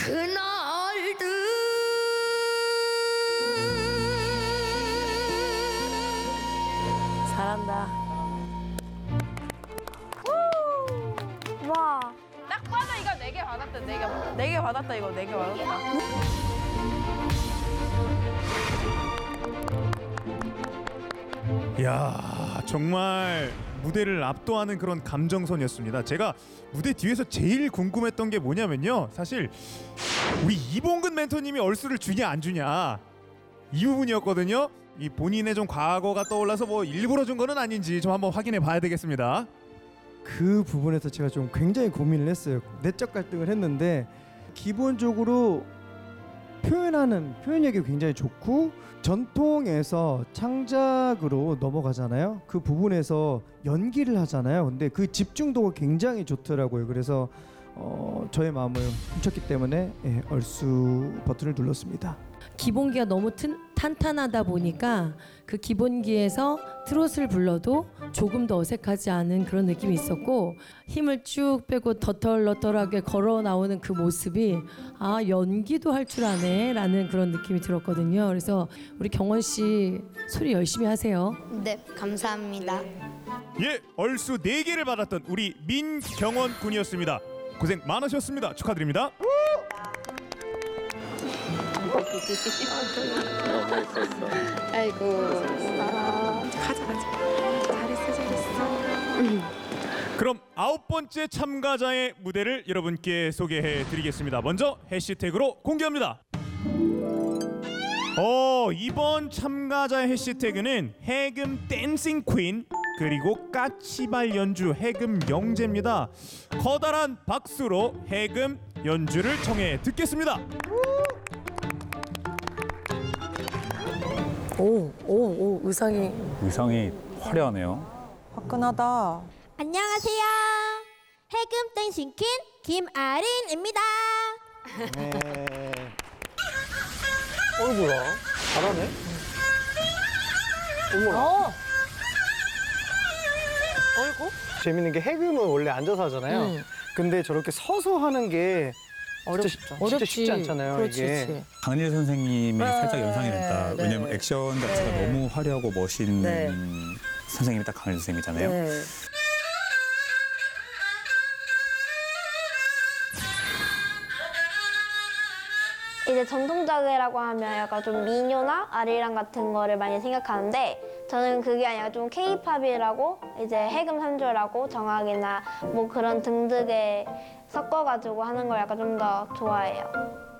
그날들 잘한다. 와. 딱 봐도 이거 4개 받았다. 4개 받았다. 이거 4개 받았다. 이야, 정말 무대를 압도하는 그런 감정선이었습니다. 제가 무대 뒤에서 제일 궁금했던 게 뭐냐면요, 사실 우리 이봉근 멘토님이 얼쑤를 주냐 안 주냐 이 부분이었거든요. 이 본인의 좀 과거가 떠올라서 뭐 일부러 준 거는 아닌지 좀 한번 확인해 봐야 되겠습니다. 그 부분에서 제가 좀 굉장히 고민을 했어요. 내적 갈등을 했는데, 기본적으로 표현력이 굉장히 좋고 전통에서 창작으로 넘어가잖아요. 그 부분에서 연기를 하잖아요. 근데 그 집중도가 굉장히 좋더라고요. 그래서 저의 마음을 훔쳤기 때문에 얼쑤 버튼을 눌렀습니다. 기본기가 너무 탄탄하다 보니까 그 기본기에서 트롯을 불러도 조금 더 어색하지 않은 그런 느낌이 있었고, 힘을 쭉 빼고 더털너털하게 걸어 나오는 그 모습이 아, 연기도 할 줄 아네 라는 그런 느낌이 들었거든요. 그래서 우리 경원 씨 소리 열심히 하세요. 네, 감사합니다. 예, 얼쑤 4개를 받았던 우리 민경원 군이었습니다. 고생 많으셨습니다. 축하드립니다. 아이고. 그럼 9번째 참가자의 무대를 여러분께 소개해 드리겠습니다. 먼저 해시태그로 공개합니다. 이번 참가자의 해시태그는 해금 댄싱 퀸 그리고 까치발 연주 해금 영재입니다. 커다란 박수로 해금 연주를 청해 듣겠습니다. 오, 의상이 화려하네요. 화끈하다. 안녕하세요. 해금 댄싱퀸 김아린입니다. 어이구야, 잘하네. 어이구. 재밌는 게 해금은 원래 앉아서 하잖아요. 근데 저렇게 서서 하는 게 진짜 쉽지 않잖아요. 그렇지, 이게. 그렇지. 강일 선생님이 살짝 연상이 된다. 네. 왜냐면 액션 자체가 너무 화려하고 멋있는 네. 선생님이 딱 강일 선생님이잖아요. 네. 이제 전통적이라고 하면 약간 좀 미녀나 아리랑 같은 거를 많이 생각하는데, 저는 그게 아니라 좀 K-팝이라고 이제 해금 산조라고 정악이나 뭐 그런 등등에 섞어가지고 하는 걸 약간 좀 더 좋아해요.